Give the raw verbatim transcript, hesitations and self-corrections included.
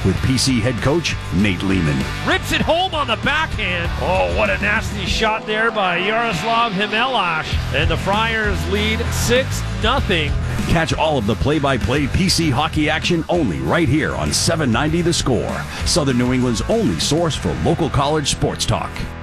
with P C head coach Nate Lehman. Rips it home on the backhand. Oh, what a nasty shot there by Yaroslav Himelash. And the Friars lead six nothing. Catch all of the play-by-play P C hockey action only right here on seven ninety The Score, Southern New England's only source for local college sports talk.